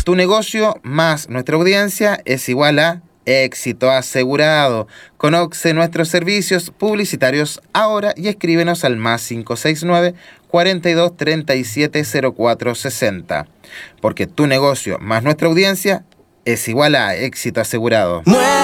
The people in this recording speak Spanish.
Tu negocio más nuestra audiencia es igual a éxito asegurado. Conoce nuestros servicios publicitarios ahora y escríbenos al +569 42 37 04 60. Porque tu negocio más nuestra audiencia es igual a éxito asegurado.